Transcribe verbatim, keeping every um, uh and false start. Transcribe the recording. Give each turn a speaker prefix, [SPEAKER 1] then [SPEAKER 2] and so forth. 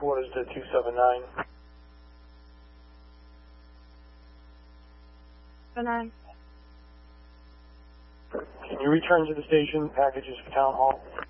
[SPEAKER 1] headquarters to two seven nine.
[SPEAKER 2] Nine.
[SPEAKER 1] Can you return to the station packages for town hall?